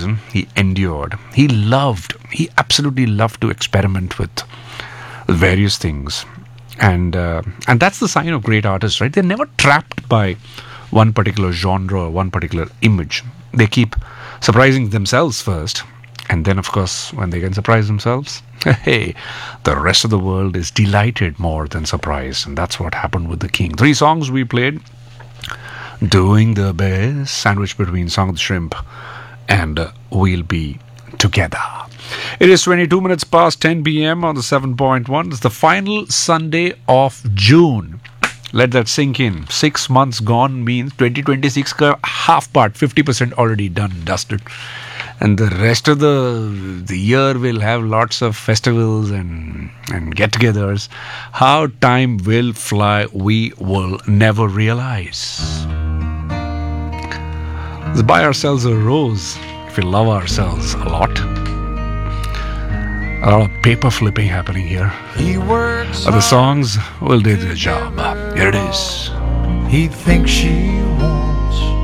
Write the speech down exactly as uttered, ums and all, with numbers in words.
season, he endured. He loved, he absolutely loved to experiment with various things. And uh, and that's the sign of great artists, right? They're never trapped by one particular genre or one particular image. They keep surprising themselves first. And then, of course, when they can surprise themselves, hey, the rest of the world is delighted more than surprised. And that's what happened with the King. Three songs we played. Doing the Best, sandwiched between Song of the Shrimp and uh, We'll Be Together. It is twenty-two minutes past ten p.m. on the seven point one. It's the final Sunday of June. Let that sink in. Six months gone means twenty twenty-six ka half part, fifty percent already done, dusted. And the rest of the the year will have lots of festivals and, and get-togethers. How time will fly, we will never realize. Let's buy ourselves a rose if we love ourselves a lot. A lot of paper flipping happening here. He works But the songs will do the job. Here it is. He thinks she wants